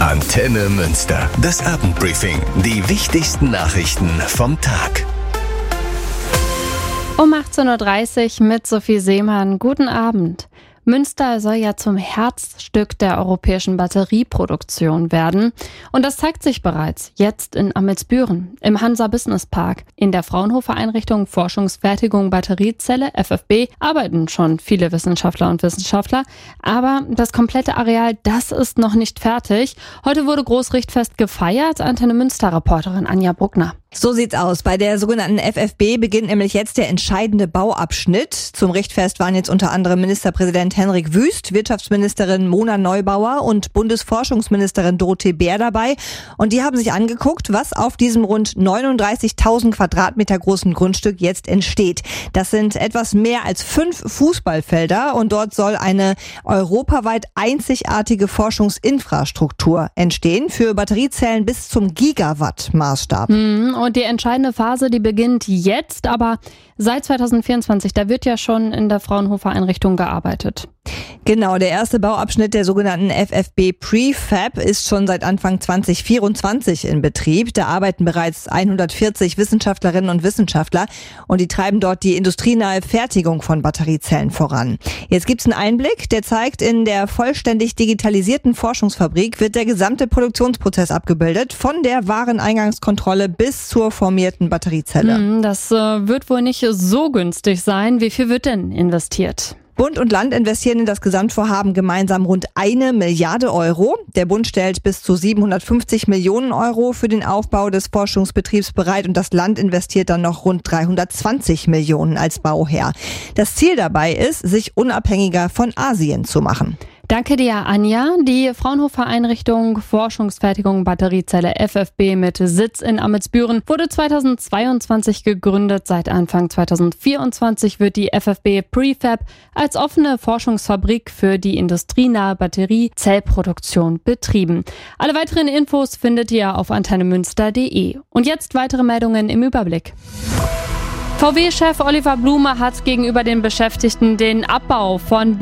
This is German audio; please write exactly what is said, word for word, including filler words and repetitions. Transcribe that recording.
Antenne Münster. Das Abendbriefing. Die wichtigsten Nachrichten vom Tag. Um achtzehn Uhr dreißig mit Sophie Seemann. Guten Abend. Münster soll ja zum Herzstück der europäischen Batterieproduktion werden. Und das zeigt sich bereits jetzt in Amelsbüren, im Hansa Business Park. In der Fraunhofer-Einrichtung Forschungsfertigung Batteriezelle, F F B, arbeiten schon viele Wissenschaftler und Wissenschaftler. Aber das komplette Areal, das ist noch nicht fertig. Heute wurde Großrichtfest gefeiert. Antenne Münster-Reporterin Anja Bruckner. So sieht's aus. Bei der sogenannten F F B beginnt nämlich jetzt der entscheidende Bauabschnitt. Zum Richtfest waren jetzt unter anderem Ministerpräsident Henrik Wüst, Wirtschaftsministerin Mona Neubauer und Bundesforschungsministerin Dorothee Bär dabei. Und die haben sich angeguckt, was auf diesem rund neununddreißigtausend Quadratmeter großen Grundstück jetzt entsteht. Das sind etwas mehr als fünf Fußballfelder und dort soll eine europaweit einzigartige Forschungsinfrastruktur entstehen für Batteriezellen bis zum Gigawatt-Maßstab. Mhm. Und die entscheidende Phase, die beginnt jetzt, aber seit zweitausendvierundzwanzig, da wird ja schon in der Fraunhofer-Einrichtung gearbeitet. Genau, der erste Bauabschnitt der sogenannten F F B Prefab ist schon seit Anfang zwanzig vierundzwanzig in Betrieb. Da arbeiten bereits hundertvierzig Wissenschaftlerinnen und Wissenschaftler und die treiben dort die industrienahe Fertigung von Batteriezellen voran. Jetzt gibt's einen Einblick, der zeigt, in der vollständig digitalisierten Forschungsfabrik wird der gesamte Produktionsprozess abgebildet, von der Wareneingangskontrolle bis zur formierten Batteriezelle. Das äh, wird wohl nicht so günstig sein. Wie viel wird denn investiert? Bund und Land investieren in das Gesamtvorhaben gemeinsam rund eine Milliarde Euro. Der Bund stellt bis zu siebenhundertfünfzig Millionen Euro für den Aufbau des Forschungsbetriebs bereit und das Land investiert dann noch rund dreihundertzwanzig Millionen als Bauherr. Das Ziel dabei ist, sich unabhängiger von Asien zu machen. Danke dir, Anja. Die Fraunhofer-Einrichtung Forschungsfertigung Batteriezelle F F B mit Sitz in Amelsbüren wurde zweitausendzweiundzwanzig gegründet. Seit Anfang zweitausendvierundzwanzig wird die F F B Prefab als offene Forschungsfabrik für die industrienahe Batteriezellproduktion betrieben. Alle weiteren Infos findet ihr auf antennemünster punkt de. Und jetzt weitere Meldungen im Überblick. V W-Chef Oliver Blume hat gegenüber den Beschäftigten den Abbau von